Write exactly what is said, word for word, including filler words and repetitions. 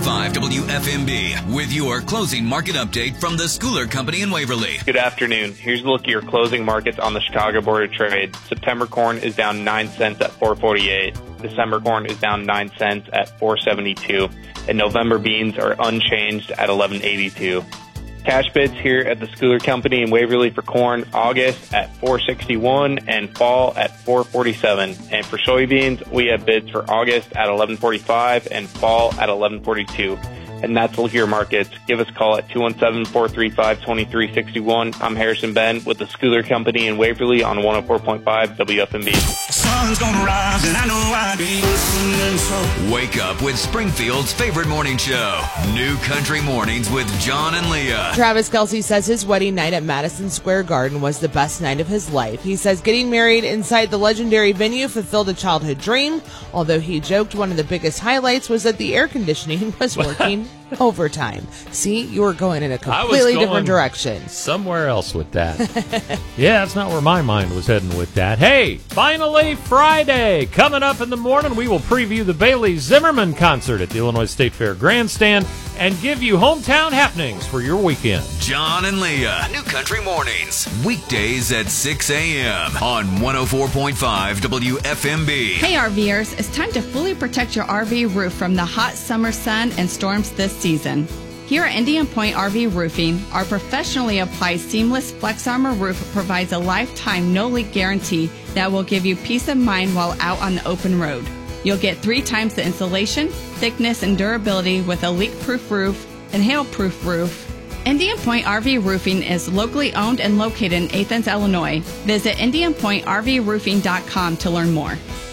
five W F M B with your closing market update from the Schooler Company in Waverly. Good afternoon. Here's a look at your closing markets on the Chicago Board of Trade. September corn is down nine cents at four forty-eight. December corn is down nine cents at four seventy-two. And November beans are unchanged at eleven eighty-two. Cash bids here at the Schooler Company in Waverly for corn, August at four sixty-one and fall at four forty-seven. And for soybeans, we have bids for August at eleven forty-five and fall at eleven forty-two. And that's look at your markets. Give us a call at two one seven, four three five, two three six one. I'm Harrison Ben with the Schooler Company in Waverly on one oh four point five W F M B. Sun's gonna rise and I know I'll be listening, so Wake up with Springfield's favorite morning show, New Country Mornings with John and Leah. Travis Kelce says his wedding night at Madison Square Garden was the best night of his life. He says getting married inside the legendary venue fulfilled a childhood dream, although he joked one of the biggest highlights was that the air conditioning was working overtime. See, you were going in a completely different direction. Somewhere else with that. Yeah, that's not where my mind was heading with that. Hey, finally Friday. Coming up in the morning, we will preview the Bailey Zimmerman concert at the Illinois State Fair Grandstand and give you hometown happenings for your weekend. John and Leah, New Country Mornings, weekdays at six a.m. on one oh four point five W F M B. Hey RVers, it's time to fully protect your R V roof from the hot summer sun and storms this season. Here at Indian Point R V Roofing, our professionally applied seamless Flex Armor roof provides a lifetime no-leak guarantee that will give you peace of mind while out on the open road. You'll get three times the insulation, thickness, and durability with a leak-proof roof and hail-proof roof. Indian Point R V Roofing is locally owned and located in Athens, Illinois. Visit indian point r v roofing dot com to learn more.